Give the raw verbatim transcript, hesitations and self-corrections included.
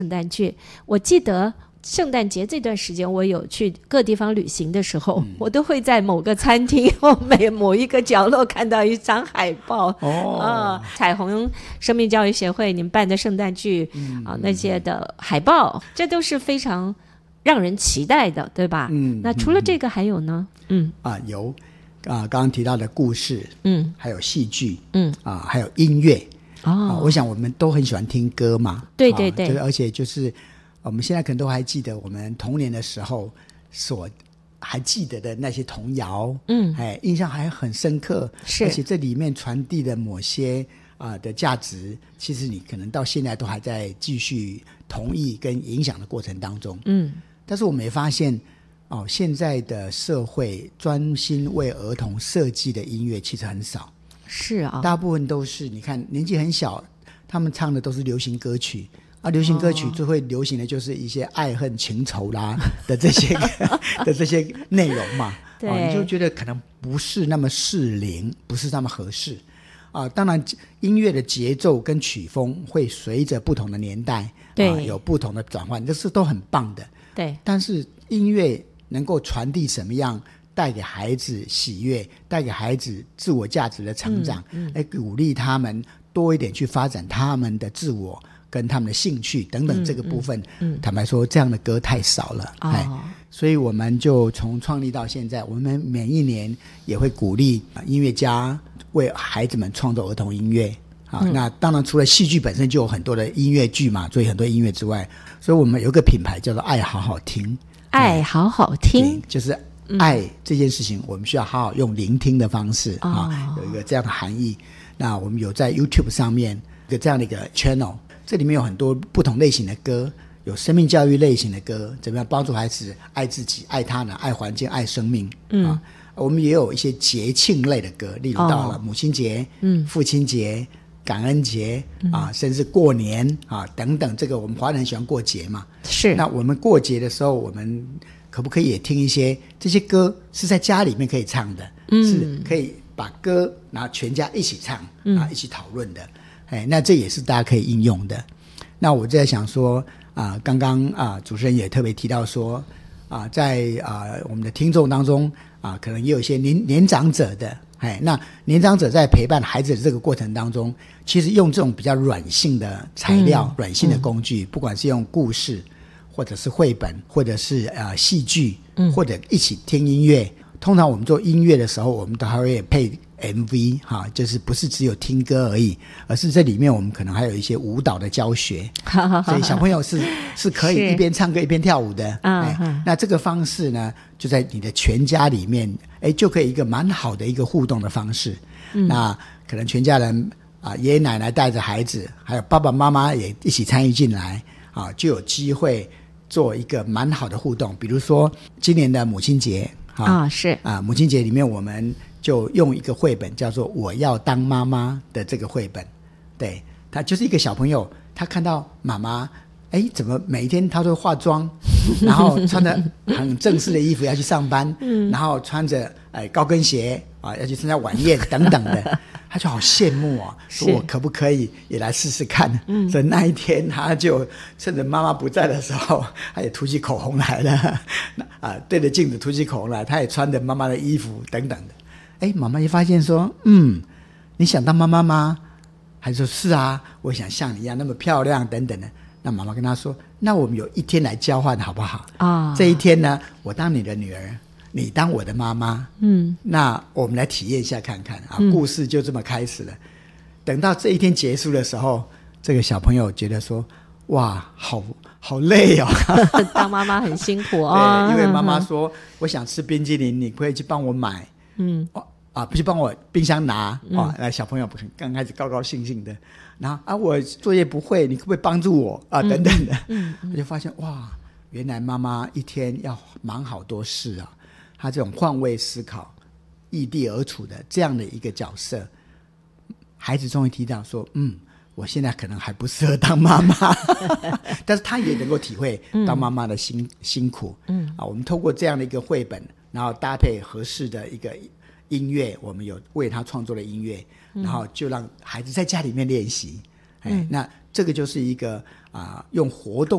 圣诞剧。我记得圣诞节这段时间我有去各地方旅行的时候、嗯、我都会在某个餐厅或每某一个角落看到一张海报、哦呃、彩虹生命教育协会你们办的圣诞剧、嗯啊、那些的海报，这都是非常让人期待的，对吧？嗯，那除了这个还有呢？嗯啊有啊，刚刚提到的故事，嗯，还有戏剧，嗯啊，还有音乐。哦、啊，我想我们都很喜欢听歌嘛， 对对对， 啊、而且就是我们现在可能都还记得我们童年的时候所还记得的那些童谣，嗯，哎，印象还很深刻， 是， 而且这里面传递的某些啊、呃、的价值，其实你可能到现在都还在继续同意跟影响的过程当中，嗯，但是我们也发现哦，现在的社会专心为儿童设计的音乐其实很少。 是啊， 大部分都是你看年纪很小，他们唱的都是流行歌曲啊，流行歌曲最会流行的就是一些爱恨情仇啦的这些的这些内容嘛，对、哦，你就觉得可能不是那么适龄，不是那么合适啊。当然，音乐的节奏跟曲风会随着不同的年代，对、啊，有不同的转换，这是都很棒的。 对， 但是音乐能够传递什么样？带给孩子喜悦，带给孩子自我价值的成长，嗯嗯、鼓励他们多一点去发展他们的自我跟他们的兴趣等等这个部分、嗯嗯、坦白说这样的歌太少了、哦哎、所以我们就从创立到现在，我们每一年也会鼓励音乐家为孩子们创作儿童音乐、啊嗯、那当然除了戏剧本身就有很多的音乐剧嘛，所以很多音乐之外，所以我们有一个品牌叫做爱好好听， 爱好好听就是爱这件事情我们需要好好用聆听的方式、哦啊、有一个这样的含义。那我们有在 YouTube 上面有这样的一个 channel， 这里面有很多不同类型的歌，有生命教育类型的歌，怎么样帮助孩子爱自己爱他人爱环境爱生命、嗯啊、我们也有一些节庆类的歌，例如到了母亲节、哦、父亲节感恩节、嗯、啊，甚至过年啊等等，这个我们华人很喜欢过节嘛， 是。那我们过节的时候我们可不可以也听一些这些歌是在家里面可以唱的、嗯、是可以把歌然后全家一起唱、嗯、啊一起讨论的，哎，那这也是大家可以应用的。那我在想说啊，刚刚啊主持人也特别提到说啊，在啊我们的听众当中啊，可能也有一些年年长者的，哎，那年长者在陪伴孩子的这个过程当中，其实用这种比较软性的材料、嗯、软性的工具、嗯、不管是用故事或者是绘本或者是呃戏剧、嗯、或者一起听音乐，通常我们做音乐的时候我们都还会配 M V 哈，就是不是只有听歌而已，而是这里面我们可能还有一些舞蹈的教学所以小朋友是是可以一边唱歌一边跳舞的、哎、那这个方式呢就在你的全家里面，哎，就可以一个蛮好的一个互动的方式、嗯、那可能全家人啊，爷爷奶奶带着孩子还有爸爸妈妈也一起参与进来啊，就有机会做一个蛮好的互动。比如说今年的母亲节 啊, 啊是啊，母亲节里面我们就用一个绘本叫做我要当妈妈的这个绘本，对，他就是一个小朋友，他看到妈妈哎，怎么每一天他都化妆然后穿着很正式的衣服要去上班、嗯、然后穿着、哎、高跟鞋啊要去参加晚宴等等的他就好羡慕哦，说我可不可以也来试试看、嗯、所以那一天他就趁着妈妈不在的时候他也涂起口红来了啊，对着镜子涂起口红来，他也穿着妈妈的衣服等等的。哎，妈妈就发现说嗯，你想当妈妈吗？还说是啊，我想像你一样那么漂亮等等的。那妈妈跟他说，那我们有一天来交换好不好、哦、这一天呢我当你的女儿，你当我的妈妈，嗯，那我们来体验一下看看啊、嗯，故事就这么开始了。等到这一天结束的时候，这个小朋友觉得说哇好好累哦当妈妈很辛苦哦对，因为妈妈说我想吃冰淇淋，你可以去帮我买，嗯，啊，不去帮我冰箱拿、嗯哦、那小朋友刚开始高高兴兴的，然后啊，我作业不会，你可不可以帮助我啊？等等的，嗯嗯、我就发现哇，原来妈妈一天要忙好多事啊。她这种换位思考、异地而处的这样的一个角色，孩子终于提到说，嗯，我现在可能还不适合当妈妈，但是他也能够体会当妈妈的辛、嗯、辛苦。嗯啊，我们透过这样的一个绘本，然后搭配合适的一个音乐，我们有为他创作的音乐，然后就让孩子在家里面练习、嗯哎、那这个就是一个、呃、用活动